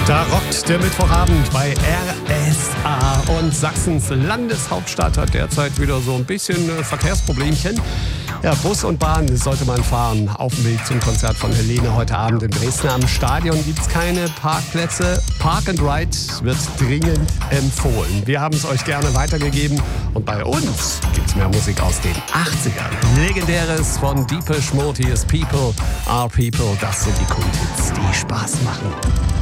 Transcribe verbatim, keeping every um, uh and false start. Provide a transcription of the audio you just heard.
Da rockt der Mittwochabend bei R S A und Sachsens Landeshauptstadt hat derzeit wieder so ein bisschen äh, Verkehrsproblemchen. Ja, Bus und Bahn sollte man fahren. Auf dem Weg zum Konzert von Helene heute Abend in Dresden am Stadion gibt es keine Parkplätze. Park and Ride wird dringend empfohlen. Wir haben es euch gerne weitergegeben und bei uns gibt es mehr Musik aus den achtzigern. Legendäres von Deepish Mode, hier ist People Are People. Das sind die Kulthits, die Spaß machen.